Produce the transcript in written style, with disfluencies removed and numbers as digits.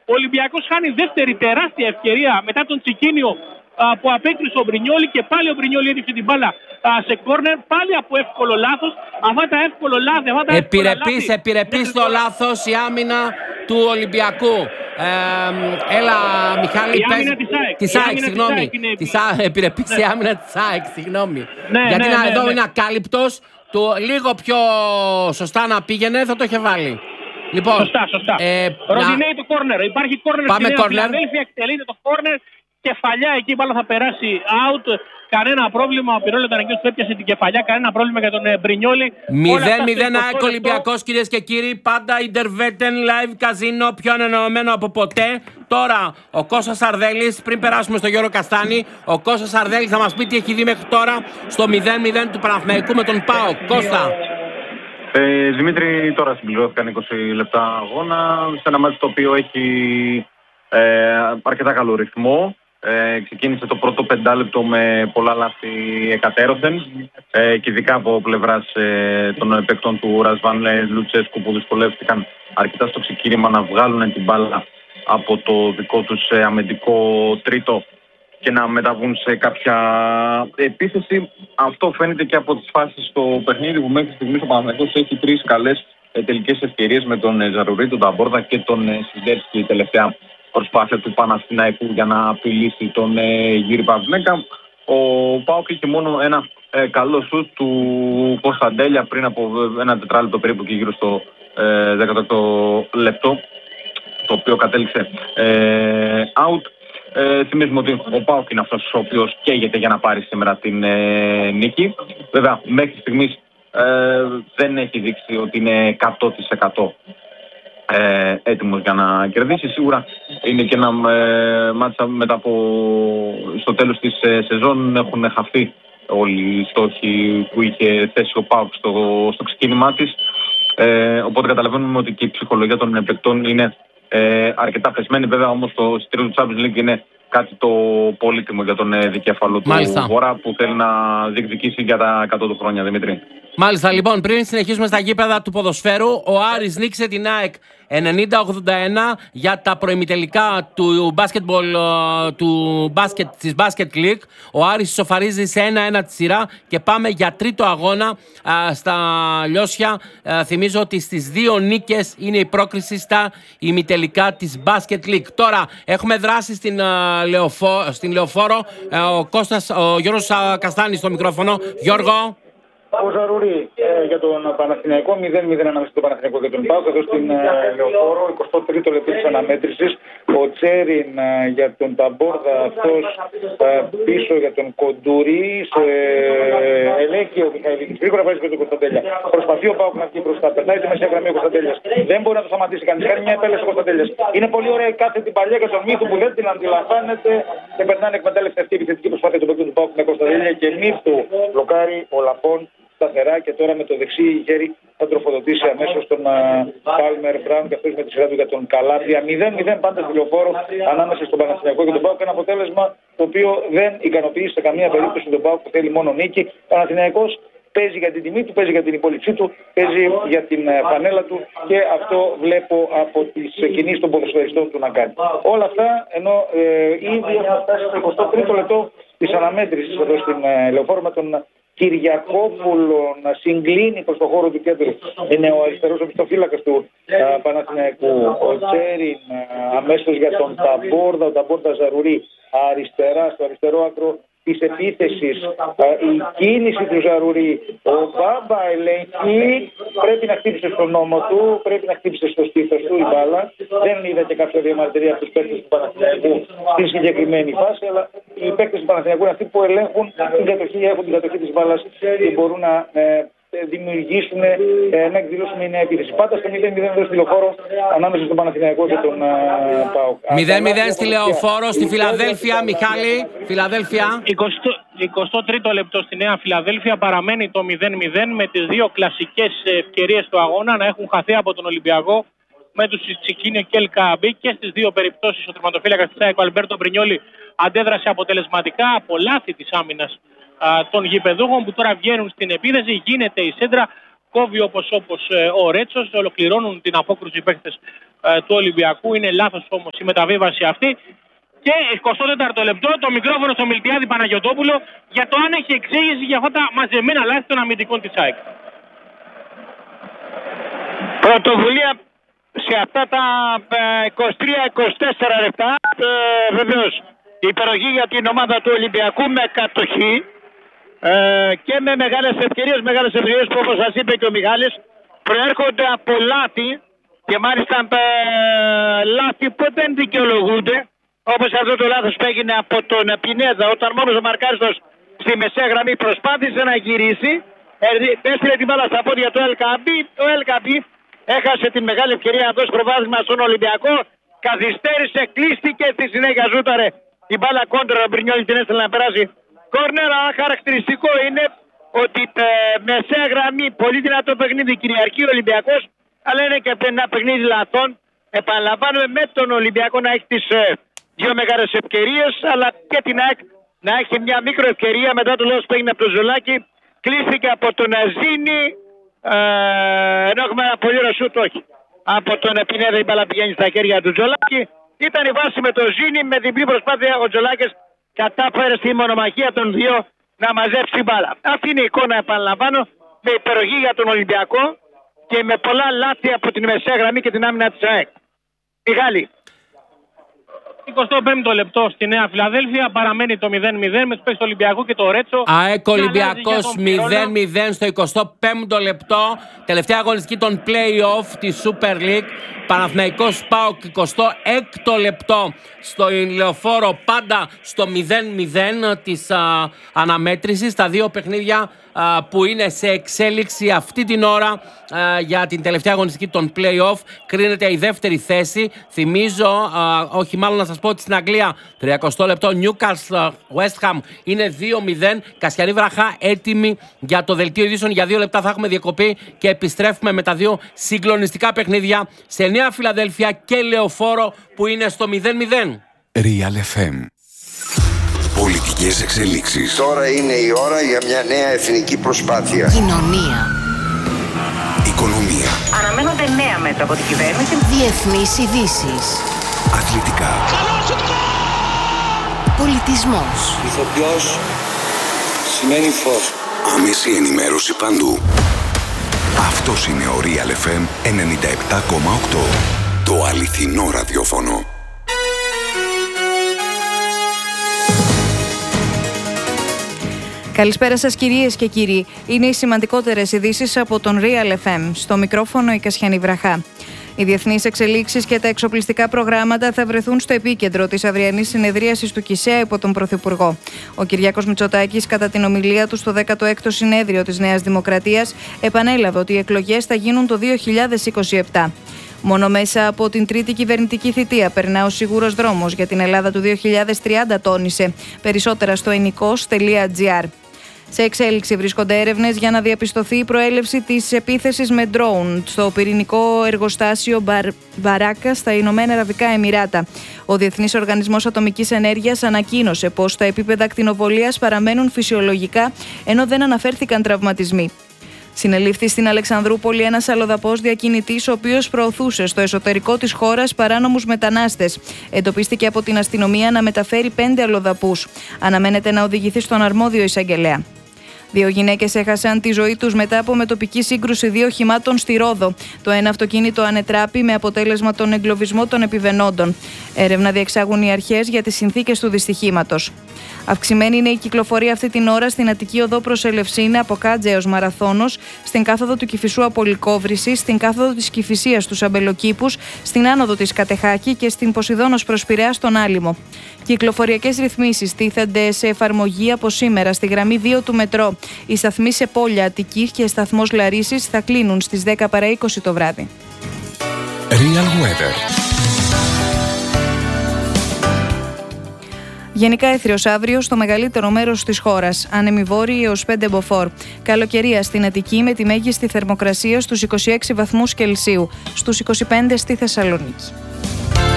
Ο Ολυμπιακός χάνει δεύτερη τεράστια ευκαιρία μετά τον Τσικίνιο που απέκλεισε ο Μπρινιόλι και πάλι ο Μπρινιόλι έδειξε την μπάλα σε κόρνερ, πάλι από εύκολο λάθος. Αυτά τα εύκολο λάθη. Επιρρεπής το λάθος η άμυνα του Ολυμπιακού. Έλα Μιχάλη, η άμυνα της ΑΕΚ, συγγνώμη. Επιρρεπής η άμυνα της ΑΕΚ, συγγνώμη. Γιατί εδώ είναι ακάλυπτος, λίγο πιο σωστά να πήγαινε θα το είχε βάλει. Λοιπόν, σωστά. Ροντινέι το κόρνερ. Υπάρχει κόρνερ στη Νέα Φιλαδέλφια, εκτελείται το κόρνερ. Κεφαλιά εκεί η μπάλα θα περάσει out. Κανένα πρόβλημα. Ο Πυρόλο ήταν εκεί που έπιασε την κεφαλιά. Κανένα πρόβλημα για τον Μπρινιόλι. 0-0 ΑΕΚ Ολυμπιακός, κυρίες και κύριοι. Πάντα Interveten Live Casino. Πιο ανανεωμένο από ποτέ. Τώρα ο Κώστας Σαρδέλης. Πριν περάσουμε στο Γιώργο Καστάνη, ο Κώστας Σαρδέλης θα μας πει τι έχει δει μέχρι τώρα στο 0-0 του Παναθηναϊκού με τον ΠΑΟΚ. Κώστα. Δημήτρη, τώρα συμπληρώθηκαν 20 λεπτά αγώνα. Σε ένα μάτι το οποίο έχει αρκετά καλό ρυθμό. Ξεκίνησε το πρώτο πεντάλεπτο με πολλά λάθη εκατέρωθεν και ειδικά από πλευράς των παίκτων του Ρασβάν Λουτσέσκου που δυσκολεύτηκαν αρκετά στο ξεκίνημα να βγάλουν την μπάλα από το δικό τους αμυντικό τρίτο και να μεταβούν σε κάποια επίθεση. Αυτό φαίνεται και από τις φάσεις στο παιχνίδι που μέχρι στιγμής ο Παναθηναϊκός έχει 3 καλές τελικές ευκαιρίες με τον Ζαρουρί, τον Ταμπόρδα και τον Σιντέρσκι, η τελευταία προσπάθεια του Παναθηναϊκού για να απειλήσει τον Γύρι Παυλέκα. Ο ΠΑΟΚ είχε μόνο ένα καλό σουτ του Κωνσταντέλια πριν από ένα τετράλεπτο περίπου και γύρω στο 18 λεπτό, το οποίο κατέληξε out. Θυμίζουμε ότι ο ΠΑΟΚ είναι αυτός ο οποίος καίγεται για να πάρει σήμερα την νίκη. Βέβαια μέχρι στιγμής δεν έχει δείξει ότι είναι 100% έτοιμος για να κερδίσει. Σίγουρα είναι και ένα μάτσα μετά από στο τέλος της σεζόν έχουν χαθεί όλοι οι στόχοι που είχε θέσει ο ΠΑΟΚ στο ξεκίνημά της, οπότε καταλαβαίνουμε ότι και η ψυχολογία των παικτών είναι αρκετά πεσμένη. Βέβαια όμως το εισιτήριο του Champions League είναι κάτι το πολύτιμο για τον δικέφαλο του Βορρά που θέλει να διεκδικήσει για τα 100 του χρόνια, Δημήτρη. Μάλιστα, λοιπόν, πριν συνεχίσουμε στα γήπεδα του ποδοσφαίρου, ο Άρης νίκησε την ΑΕΚ 90-81 για τα προημιτελικά του της Basket League. Ο Άρης ισοφαρίζει σε 1-1 τη σειρά και πάμε για τρίτο αγώνα στα Λιώσια. Θυμίζω ότι στις 2 νίκες είναι η πρόκριση στα ημιτελικά της Basket League. Τώρα έχουμε δράσει στην Λεωφόρο. Ο Γιώργος Καστάνης στο μικρόφωνο. Γιώργο. Ο Ζαρουρί για τον Παναθηναϊκό, 0-0 ανάμεσα στον Παναθηναϊκό και τον ΠΑΟΚ. Εδώ στην Λεωφόρο, 23ο λεπτό της αναμέτρησης. Ο Τσέριν για τον Ταμπόρδα, αυτός πίσω για τον Κοντούρη. Ελέγχει ο Μιχαηλίδης. Γρήγορα βάζει και τον Κωνσταντέλια. Προσπαθεί ο ΠΑΟΚ να βγει μπροστά. Περνάει τη μεσαία γραμμή ο Κωνσταντέλιας. Δεν μπορεί να το σταματήσει κανείς. Κάνει μια επέλεση ο Κωνσταντέλιας. Είναι πολύ ωραία η κάθε την παλιά για τον Μύθου που δεν την αντιλαμβάνεται και περνάνε εκμετάλλευση αυτή η επιθετική προσπάθεια του παίκτου του ΠΑΟΚ με Κωνσταντέλια και Μύθου. Μπλοκάρει ο Λαπών σταθερά και τώρα με το δεξί χέρι θα τροφοδοτήσει αμέσως τον Πάλμερ Μπράουν και αυτός με τη σειρά του για τον Καλάπια. 0-0 πάντα στη Λεωφόρο ανάμεσα στον Παναθηναϊκό και τον ΠΑΟΚ. Ένα αποτέλεσμα το οποίο δεν ικανοποιεί σε καμία περίπτωση τον ΠΑΟΚ που θέλει μόνο νίκη. Ο Παναθηναϊκός παίζει για την τιμή του, παίζει για την υπόλοιψή του, παίζει για την φανέλα του και αυτό βλέπω από τις κινήσεις των ποδοσφαιριστών του να κάνει. Όλα αυτά ενώ ήδη έχουμε φτάσει στο 23ο λεπτό της αναμέτρησης εδώ στην Λεωφόρο με τον Κυριακόπουλο να συγκλίνει προς το χώρο του κέντρου. Είναι ο αριστερός οπισθοφύλακας του Παναθηναϊκού. Ο Τσέριν αμέσως για τον Ταμπόρδα, ο Ταμπόρδα Ζαρουρί αριστερά, στο αριστερό άκρο της επίθεσης. Η κίνηση του Ζαρουρί. Ο Μπάμπα ελέγχει. Πρέπει να χτύπησε στον νόμο του, πρέπει να χτύπησε στο στήθος του η μπάλα. Δεν είδα και κάποια διαμαρτυρία από τους παίκτες του Παναθηναϊκού στη συγκεκριμένη φάση, αλλά οι παίκτες του Παναθηναϊκού είναι αυτοί που ελέγχουν την κατοχή, έχουν την κατοχή της μπάλας και μπορούν να δημιουργήσουν, να εκδηλώσουν μια επίθεση. Πάντα στο 0-0 εδώ στη Λεωφόρο ανάμεσα στον Παναθηναϊκό και τον ΠΑΟΚ. 0-0 στη Λεωφόρο, στη Φιλαδέλφια, Μιχάλη. Φιλαδέλφια. 23ο λεπτό στη Νέα Φιλαδέλφια παραμένει το 0-0 με τις 2 κλασικές ευκαιρίες του αγώνα να έχουν χαθεί από τον Ολυμπιακό με τους Τσικίνιο και Ελκαμπή και στις 2 περιπτώσεις ο τερματοφύλακας της ΑΕΚ, ο Αλμπέρτο Μπρινιόλι, αντέδρασε αποτελεσματικά από λάθη της άμυνας των γηπεδούχων που τώρα βγαίνουν στην επίθεση. Γίνεται η σέντρα, κόβει όπως ο Ρέτσος, ολοκληρώνουν την απόκρουση παίκτες του Ολυμπιακού. Είναι λάθος όμως η μεταβίβαση αυτή. Και 24ο λεπτό το μικρόφωνο στο Μιλτιάδη Παναγιωτόπουλο για το αν έχει εξήγηση για αυτά τα μαζεμένα λάθη των αμυντικών της ΑΕΚ. Πρωτοβουλία σε αυτά τα 23-24 λεπτά. Βεβαίως η υπεροχή για την ομάδα του Ολυμπιακού με κατοχή και με μεγάλες ευκαιρίες που, όπως σας είπε και ο Μιχάλης, προέρχονται από λάθη και μάλιστα λάθη που δεν δικαιολογούνται, όπως αυτό το λάθος που έγινε από τον Πινέδα όταν μόνος ο μαρκάριστος στη μεσαία γραμμή προσπάθησε να γυρίσει, έστειλε την μπάλα στα πόδια του Ελκαμπή. Ο Ελκαμπή έχασε την μεγάλη ευκαιρία να δώσει προβάδισμα στον Ολυμπιακό, καθυστέρησε, κλείστηκε, στη συνέχεια ζούταρε την μπάλα κόντρα, ο Μπρινιόλη την έστειλε να περάσει κόρνερ. Αλλά χαρακτηριστικό είναι ότι μεσαία γραμμή, πολύ δυνατό παιχνίδι, κυριαρχεί ο Ολυμπιακός, αλλά είναι και ένα παιχνίδι λαθών. Επαναλαμβάνουμε με τον Ολυμπιακό να έχει τις δύο μεγάλες ευκαιρίες, αλλά και την ΑΕΚ να έχει μια μικρό ευκαιρία μετά το λόγο που έγινε από το Ζολάκι. Κλείστηκε από τον Ζήνη, ενώ έχουμε ένα πολύ ρωσούτ, όχι. Από τον Πινέδα η μπάλα πηγαίνει στα χέρια του Τζολάκη. Ήταν η βάση με τον Ζήνη, με διπλή προσπάθεια ο Τζολάκης κατάφερε στη μονομαχία των δύο να μαζέψει την μπάλα. Αυτή είναι η εικόνα, επαναλαμβάνω, με υπεροχή για τον Ολυμπιακό και με πολλά λάθη από την μεσαία γραμμή και την άμυνα της ΑΕΚ. Μιχάλη. 25ο λεπτό στη Νέα Φιλαδέλφια, παραμένει το 0-0 με τους παίκτες του Ολυμπιακού και το Ρέτσο. ΑΕΚ Ολυμπιακός 0-0 στο 25ο λεπτό. Τελευταία αγωνιστική των play-off της Super League. Παναθηναϊκός ΠΑΟΚ 26ο λεπτό στο Λεωφόρο, πάντα στο 0-0 της αναμέτρησης. Τα δύο παιχνίδια που είναι σε εξέλιξη αυτή την ώρα για την τελευταία αγωνιστική των play-off. Κρίνεται η δεύτερη θέση. Θυμίζω, όχι μάλλον να σας πω ότι στην Αγγλία 30 λεπτό Newcastle West Ham είναι 2-0. Κασιανή Βραχά έτοιμη για το δελτίο ειδήσεων. Για 2 λεπτά θα έχουμε διακοπή και επιστρέφουμε με τα δύο συγκλονιστικά παιχνίδια σε Νέα Φιλαδέλφια και Λεωφόρο που είναι στο 0-0. Real FM. Πολιτικές εξελίξεις. Τώρα είναι η ώρα για μια νέα εθνική προσπάθεια. Κοινωνία. Οικονομία. Αναμένονται νέα μέτρα από την κυβέρνηση. Διεθνείς ειδήσεις. Αθλητικά. Πολιτισμός. Ηθοποιός σημαίνει φως. Άμεση ενημέρωση παντού. Αυτός είναι ο Real FM 97,8. Το αληθινό ραδιόφωνο. Καλησπέρα σας κυρίες και κύριοι. Είναι οι σημαντικότερες ειδήσεις από τον Real FM. Στο μικρόφωνο η Κασιανή Βραχά. Οι διεθνείς εξελίξεις και τα εξοπλιστικά προγράμματα θα βρεθούν στο επίκεντρο της αυριανής συνεδρίασης του ΚΙΣΕΑ υπό τον Πρωθυπουργό. Ο Κυριάκος Μητσοτάκης, κατά την ομιλία του στο 16ο συνέδριο της Νέας Δημοκρατίας, επανέλαβε ότι οι εκλογές θα γίνουν το 2027. Μόνο μέσα από την τρίτη κυβερνητική θητεία περνά ο σίγουρος δρόμος για την Ελλάδα του 2030, τόνισε. Περισσότερα στο enikos.gr. Σε εξέλιξη βρίσκονται έρευνες για να διαπιστωθεί η προέλευση της επίθεσης με ντρόουν στο πυρηνικό εργοστάσιο Μπαράκα στα Ηνωμένα Αραβικά Εμιράτα. Ο Διεθνής Οργανισμός Ατομικής Ενέργειας ανακοίνωσε πως τα επίπεδα ακτινοβολίας παραμένουν φυσιολογικά, ενώ δεν αναφέρθηκαν τραυματισμοί. Συνελήφθη στην Αλεξανδρούπολη ένας αλλοδαπός διακινητής, ο οποίος προωθούσε στο εσωτερικό της χώρας παράνομους μετανάστες. Εντοπίστηκε από την αστυνομία να μεταφέρει 5 αλλοδαπούς. Αναμένεται να οδηγηθεί στον αρμόδιο εισαγγελέα. 2 γυναίκες έχασαν τη ζωή τους μετά από μετοπική σύγκρουση 2 οχημάτων στη Ρόδο. Το ένα αυτοκίνητο ανετράπη με αποτέλεσμα τον εγκλωβισμό των επιβαινόντων. Έρευνα διεξάγουν οι αρχές για τις συνθήκες του δυστυχήματος. Αυξημένη είναι η κυκλοφορία αυτή την ώρα στην Αττική Οδό προς Ελευσίνα από Κάτζα έως Μαραθώνος, στην κάθοδο του Κηφισού από Λυκόβρηση, στην κάθοδο της Κηφισίας στους Αμπελοκήπους, στην άνοδο της Κατεχάκη και στην Ποσειδώνος προς Πειραιά στον Άλυμο. Κυκλοφοριακές ρυθμίσεις τίθενται σε εφαρμογή από σήμερα στη γραμμή 2 του μετρό. Οι σταθμοί σε Πόλια Αττικής και σταθμός Λαρίσης θα κλείνουν στις 10 παρά 20 το βράδυ. Real Weather. Γενικά έθριος αύριο στο μεγαλύτερο μέρος της χώρας, άνεμοι βόρειοι έως 5 μποφόρ. Καλοκαιρία στην Αττική με τη μέγιστη θερμοκρασία στους 26 βαθμούς Κελσίου, στους 25 στη Θεσσαλονίκη.